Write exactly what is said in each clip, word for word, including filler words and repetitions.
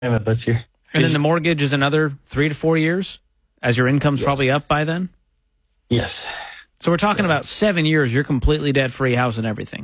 my best here. And then the mortgage is another three to four years, as your income's yeah. probably up by then? Yes. So we're talking yeah. about seven years, you're completely debt-free, house and everything.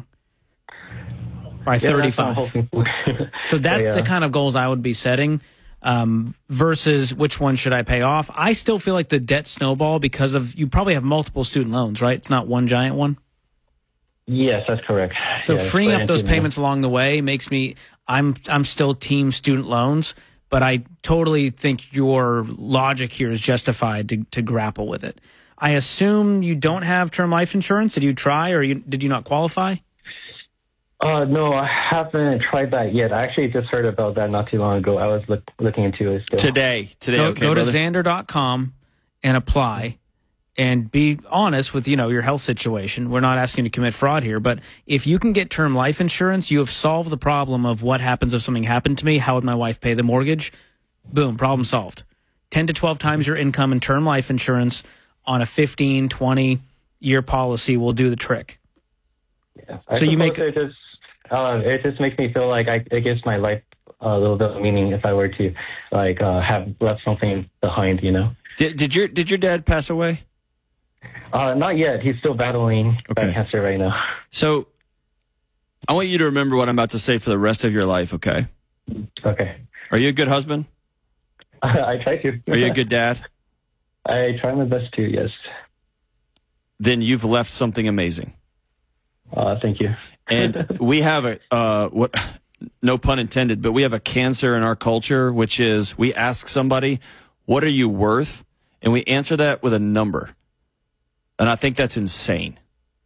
By yeah, thirty-five. So that's yeah. the kind of goals I would be setting, um, versus which one should I pay off. I still feel like the debt snowball because of, you probably have multiple student loans, right? It's not one giant one? Yes, that's correct. So yeah, freeing up those payments along the way makes me, I'm I'm still team student loans, but I totally think your logic here is justified to, to grapple with it. I assume you don't have term life insurance. Did you try, or you, did you not qualify? Uh, no, I haven't tried that yet. I actually just heard about that not too long ago. I was look, looking into it still. Today. Today, go, okay, Go brother. to Xander dot com and apply. And be honest with, you know, your health situation. We're not asking you to commit fraud here, but if you can get term life insurance, you have solved the problem of what happens if something happened to me. How would my wife pay the mortgage? Boom, problem solved. ten to twelve times your income in term life insurance on a fifteen, twenty year policy will do the trick. Yeah. I so you make it just, uh, it just makes me feel like I, it gives my life a little bit of meaning if I were to like uh, have left something behind, you know. Did, did your did your dad pass away? Uh, not yet. He's still battling okay. cancer right now. So I want you to remember what I'm about to say for the rest of your life, okay? Okay. Are you a good husband? I try to. Are you a good dad? I try my best to, yes. Then you've left something amazing. Uh, thank you. And we have a, uh, what, no pun intended, but we have a cancer in our culture, which is we ask somebody, what are you worth? And we answer that with a number. And I think that's insane.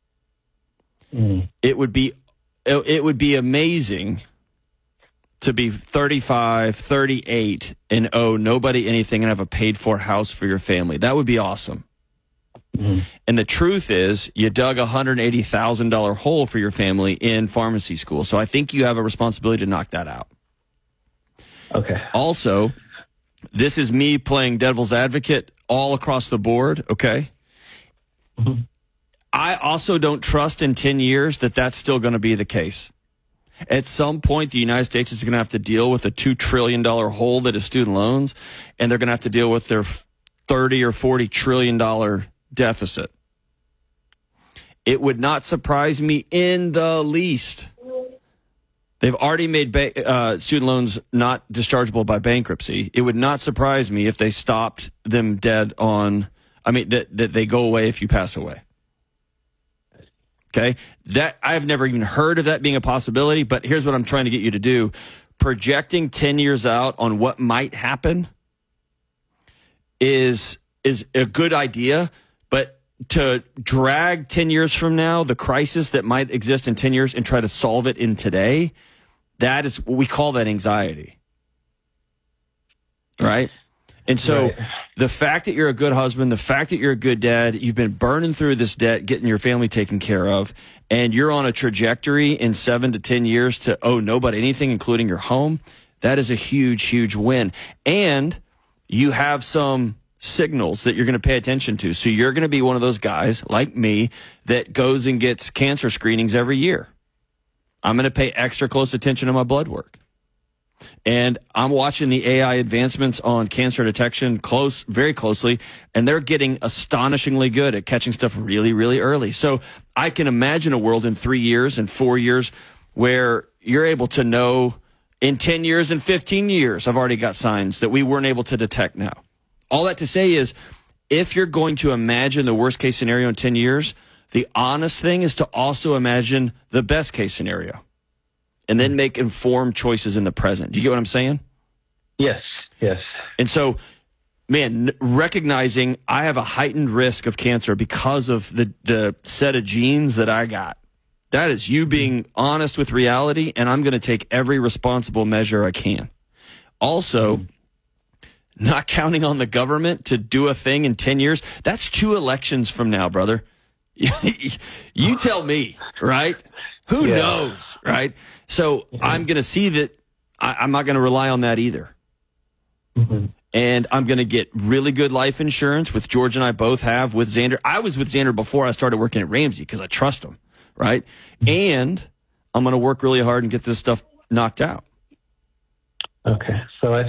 Mm. It would be it, it would be amazing to be thirty-five, thirty-eight and owe nobody anything and have a paid-for house for your family. That would be awesome. Mm. And the truth is, you dug a one hundred eighty thousand dollars hole for your family in pharmacy school. So I think you have a responsibility to knock that out. Okay. Also, this is me playing devil's advocate all across the board, okay? Mm-hmm. I also don't trust in ten years that that's still going to be the case. At some point, the United States is going to have to deal with a two trillion dollars hole that is student loans, and they're going to have to deal with their thirty or forty trillion dollars deficit. It would not surprise me in the least. They've already made ba- uh, student loans not dischargeable by bankruptcy. It would not surprise me if they stopped them dead on, I mean, that, that they go away if you pass away. Okay? That I've never even heard of that being a possibility, but here's what I'm trying to get you to do. Projecting ten years out on what might happen is is a good idea, but to drag ten years from now, the crisis that might exist in ten years and try to solve it in today, that is, we call that anxiety. Right? And so right. The fact that you're a good husband, the fact that you're a good dad, you've been burning through this debt, getting your family taken care of, and you're on a trajectory in seven to ten years to owe nobody anything, including your home, that is a huge, huge win. And you have some signals that you're going to pay attention to. So you're going to be one of those guys, like me, that goes and gets cancer screenings every year. I'm going to pay extra close attention to my blood work. And I'm watching the A I advancements on cancer detection close, very closely, and they're getting astonishingly good at catching stuff really, really early. So I can imagine a world in three years and four years where you're able to know in ten years and fifteen years, I've already got signs that we weren't able to detect now. All that to say is, if you're going to imagine the worst case scenario in ten years, the honest thing is to also imagine the best case scenario. And then make informed choices in the present. Do you get what I'm saying? Yes, yes. And so, man, recognizing I have a heightened risk of cancer because of the, the set of genes that I got. That is you being honest with reality, and I'm going to take every responsible measure I can. Also, mm-hmm. not counting on the government to do a thing in ten years. That's two elections from now, brother. You tell me, right? Who yeah. knows, right? So yeah. I'm going to see that I, I'm not going to rely on that either. Mm-hmm. And I'm going to get really good life insurance, which George and I both have with Xander. I was with Xander before I started working at Ramsey because I trust him, right? Mm-hmm. And I'm going to work really hard and get this stuff knocked out. Okay. So I